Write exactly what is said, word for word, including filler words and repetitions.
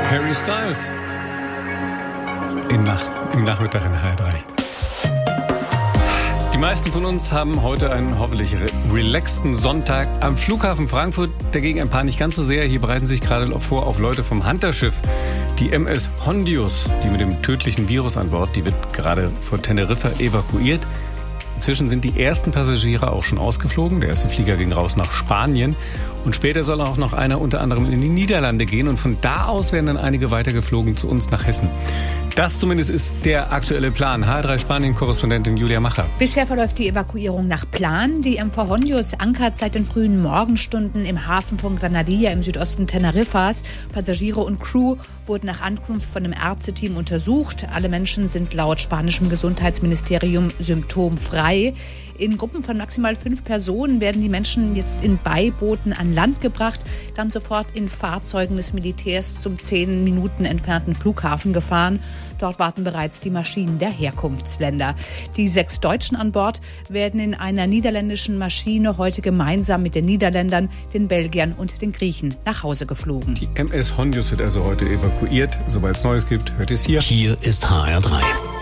Harry Styles. In Nach- Im Nachmittag in H R drei. Die meisten von uns haben heute einen hoffentlich re- relaxten Sonntag. Am Flughafen Frankfurt dagegen ein paar nicht ganz so sehr. Hier bereiten sich gerade vor auf Leute vom Hunterschiff. Die M S Hondius, die mit dem tödlichen Virus an Bord, die wird gerade vor Teneriffa evakuiert. Inzwischen sind die ersten Passagiere auch schon ausgeflogen. Der erste Flieger ging raus nach Spanien. Und später soll auch noch einer unter anderem in die Niederlande gehen. Und von da aus werden dann einige weitergeflogen zu uns nach Hessen. Das zumindest ist der aktuelle Plan. H R drei Spanien-Korrespondentin Julia Macher. Bisher verläuft die Evakuierung nach Plan. Die M V Hondius ankert seit den frühen Morgenstunden im Hafen von Granadilla im Südosten Teneriffas. Passagiere und Crew wurden nach Ankunft von einem Ärzteteam untersucht. Alle Menschen sind laut spanischem Gesundheitsministerium symptomfrei. In Gruppen von maximal fünf Personen werden die Menschen jetzt in Beibooten an Land gebracht, dann sofort in Fahrzeugen des Militärs zum zehn Minuten entfernten Flughafen gefahren. Dort warten bereits die Maschinen der Herkunftsländer. Die sechs Deutschen an Bord werden in einer niederländischen Maschine heute gemeinsam mit den Niederländern, den Belgiern und den Griechen nach Hause geflogen. Die M S Hondius wird also heute evakuiert. Sobald es Neues gibt, hört es hier. Hier ist H R drei.